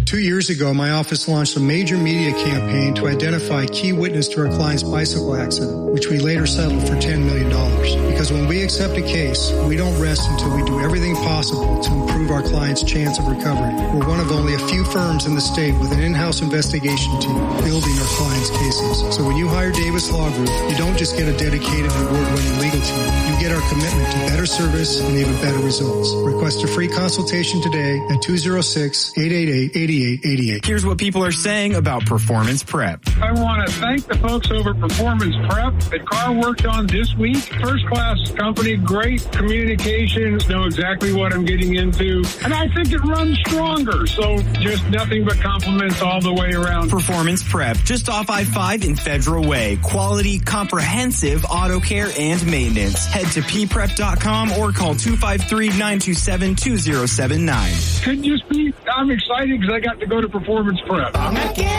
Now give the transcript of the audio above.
2 years ago, my office launched a major media campaign to identify key witness to our client's bicycle accident, which we later settled for $10 million. Because when we accept a case, we don't rest until we do everything possible to improve our client's chance of recovery. We're one of only a few firms in the state with an in-house investigation team building our clients' cases. So when you hire Davis Law Group, you don't just get a dedicated and award-winning legal team. You get our commitment to better service and even better results. Request a free consultation today at 206-888-8888. Here's what people are saying about Performance Prep. I want to thank the folks over at Performance Prep that Carr worked on this week. First-class company, great communications, know exactly what I'm getting into, and I think it runs stronger. So just nothing but compliments all the way around. Performance Prep, just off I-5 in Federal Way. Quality, comprehensive auto care and maintenance. Head to pprep.com or call 253-927-2079. Could just be, I'm excited because I got to go to Performance Prep.